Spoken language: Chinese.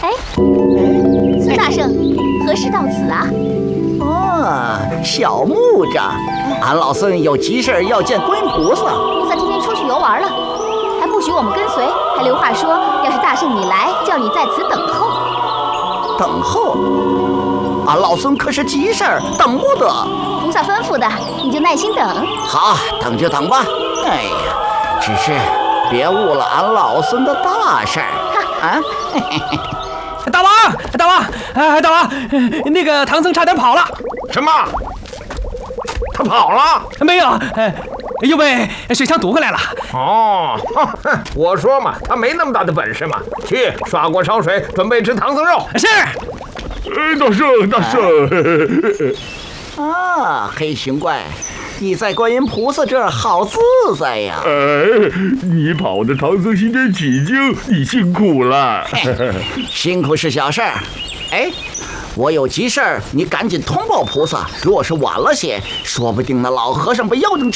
哎，孙大圣，何时到此啊？ 哦，小木匠，俺老孙有急事要见观音菩萨。 菩萨今天出去游玩了，还不许我们跟随，还留话说，要是大圣你来，叫你在此等候。 等候？俺老孙可是急事儿，等不得。 菩萨吩咐的，你就耐心等。 好，等就等吧。哎呀，只是别误了俺老孙的大事儿啊！ 大王，大王，大王，那个唐僧差点跑了。 什么？他跑了？ 没有，又被水枪堵回来了。 哦，我说嘛，他没那么大的本事嘛。去刷锅烧水，准备吃唐僧肉。 是。 大圣。 啊，黑熊怪，你在观音菩萨这儿好自在呀！ 你跑的唐僧心真起劲，你辛苦了。 辛苦是小事儿。哎，我有急事儿，你赶紧通报菩萨。若是晚了些，说不定那老和尚被妖精